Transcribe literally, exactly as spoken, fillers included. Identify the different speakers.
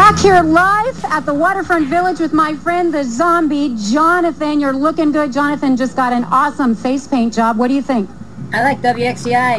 Speaker 1: Back here live at the Waterfront Village with my friend, the zombie, Jonathan. You're looking good. Jonathan just got an awesome face paint job. What do you think?
Speaker 2: I like W X C I.